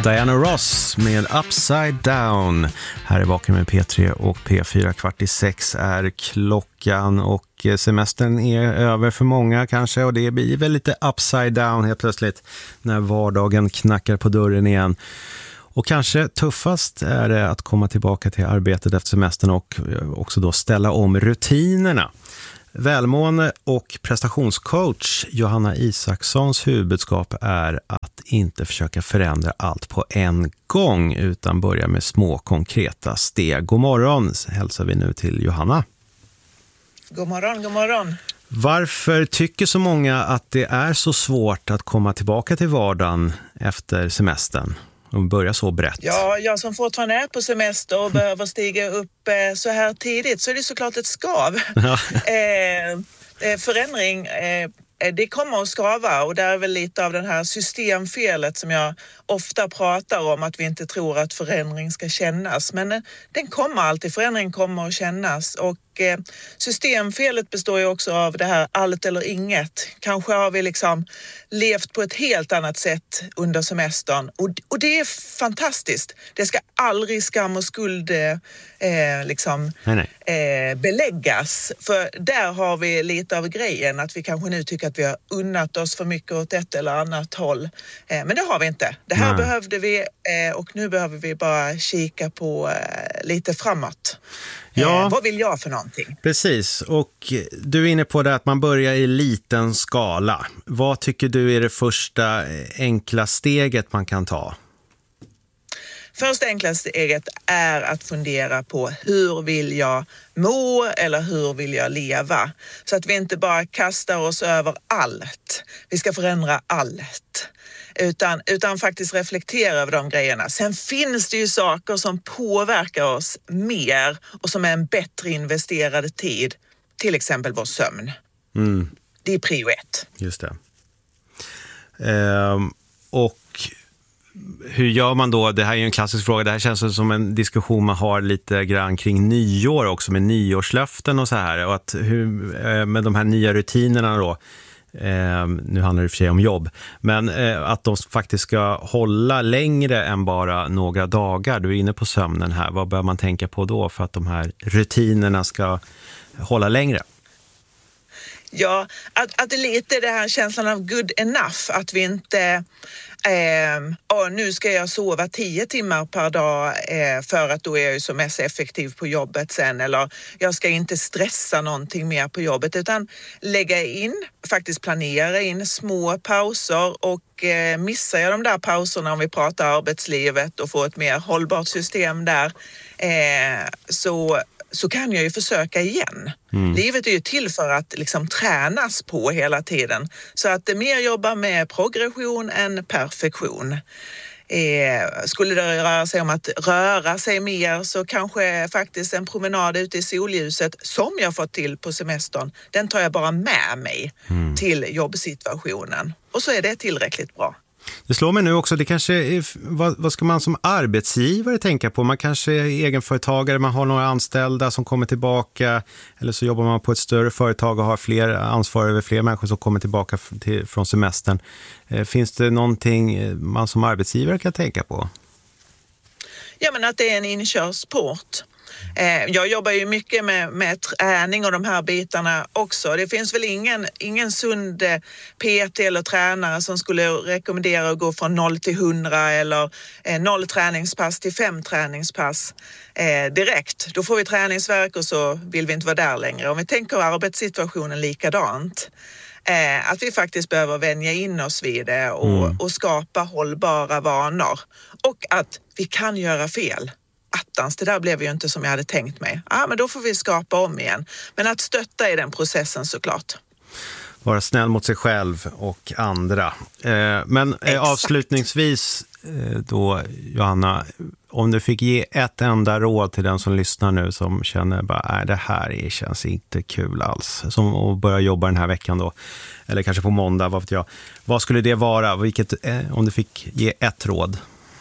Diana Ross med Upside Down. Här är Vaken med P3 och P4. 5:45 är klockan och semestern är över för många kanske. Och det blir väl lite upside down helt plötsligt när vardagen knackar på dörren igen. Och kanske tuffast är det att komma tillbaka till arbetet efter semestern och också då ställa om rutinerna. Välmående och prestationscoach Johanna Isakssons huvudskap är att inte försöka förändra allt på en gång utan börja med små konkreta steg. God morgon hälsar vi nu till Johanna. God morgon, god morgon. Varför tycker så många att det är så svårt att komma tillbaka till vardagen efter semestern? Och börja så brett. Ja, jag som fortfarande är på semester och behöver stiga upp så här tidigt så är det såklart ett skav. Ja. Förändring, det kommer att skava och det är väl lite av det här systemfelet som jag ofta pratar om, att vi inte tror att förändring ska kännas. Men den kommer alltid, förändring kommer att kännas och systemfelet består ju också av det här allt eller inget. Kanske har vi liksom levt på ett helt annat sätt under semestern och det är fantastiskt. Det ska aldrig skam och skuld beläggas. För där har vi lite av grejen att vi kanske nu tycker att vi har unnat oss för mycket åt ett eller annat håll. Men det har vi inte. Det här behövde vi och nu behöver vi bara kika på lite framåt. Ja. Vad vill jag för någonting? Precis, och du är inne på det att man börjar i liten skala. Vad tycker du är det första enkla steget man kan ta? Första enkla steget är att fundera på hur vill jag må eller hur vill jag leva? Så att vi inte bara kastar oss över allt. Vi ska förändra allt. Utan faktiskt reflektera över de grejerna. Sen finns det ju saker som påverkar oss mer och som är en bättre investerad tid. Till exempel vår sömn. Mm. Det är prio 1. Just det. Och hur gör man då? Det här är ju en klassisk fråga. Det här känns som en diskussion man har lite grann kring nyår också, med nyårslöften och så här. Och att hur, med de här nya rutinerna då. Nu handlar det för sig om jobb, men att de faktiskt ska hålla längre än bara några dagar. Du är inne på sömnen här. Vad bör man tänka på då för att de här rutinerna ska hålla längre? Ja, att det är lite det här känslan av good enough, att vi inte nu ska jag sova 10 timmar per dag för att då är jag ju så mest effektiv på jobbet sen, eller jag ska inte stressa någonting mer på jobbet, utan lägga in, faktiskt planera in små pauser och missar jag de där pauserna om vi pratar arbetslivet och får ett mer hållbart system där så kan jag ju försöka igen. Mm. Livet är ju till för att liksom tränas på hela tiden. Så att det mer jobbar med progression än perfektion. Skulle det röra sig om att röra sig mer så kanske faktiskt en promenad ute i solljuset som jag fått till på semestern, den tar jag bara med mig till jobbsituationen. Och så är det tillräckligt bra. Det slår mig nu också, det kanske är, vad ska man som arbetsgivare tänka på? Man kanske är egenföretagare, man har några anställda som kommer tillbaka, eller så jobbar man på ett större företag och har fler ansvar över fler människor som kommer tillbaka från semestern. Finns det någonting man som arbetsgivare kan tänka på? Ja, men att det är en inkörsport. Jag jobbar ju mycket med träning och de här bitarna också. Det finns väl ingen sund PT eller tränare som skulle rekommendera att gå från 0 till 100 eller 0 träningspass till 5 träningspass direkt. Då får vi träningsvärk och så vill vi inte vara där längre. Om vi tänker arbetssituationen likadant. Att vi faktiskt behöver vänja in oss vid det och skapa hållbara vanor. Och att vi kan göra fel. Attans, det där blev ju inte som jag hade tänkt mig. Men då får vi skapa om igen. Men att stötta i den processen såklart. Vara snäll mot sig själv och andra. Men avslutningsvis då, Johanna, om du fick ge ett enda råd till den som lyssnar nu som känner bara, det här känns inte kul alls. Som att börja jobba den här veckan då. Eller kanske på måndag, vad vet jag. Vad skulle det vara? Om du fick ge ett råd?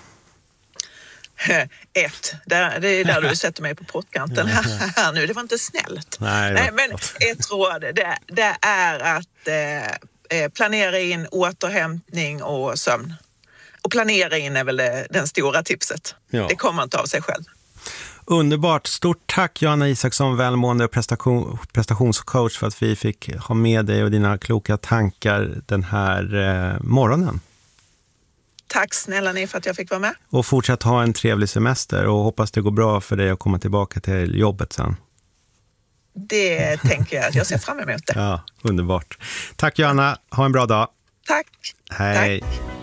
Det är där du sätter mig på pottkanten här nu. Det var inte snällt. Nej, men ett råd det är att planera in återhämtning och sömn. Och planera in är väl den stora tipset. Ja. Det kommer inte av sig själv. Underbart. Stort tack Johanna Isaksson, välmående och prestationscoach, för att vi fick ha med dig och dina kloka tankar den här morgonen. Tack snälla ni för att jag fick vara med. Och fortsätt ha en trevlig semester och hoppas det går bra för dig att komma tillbaka till jobbet sen. Det tänker jag att jag ser fram emot det. Ja, underbart. Tack Johanna, ha en bra dag. Tack. Hej. Tack.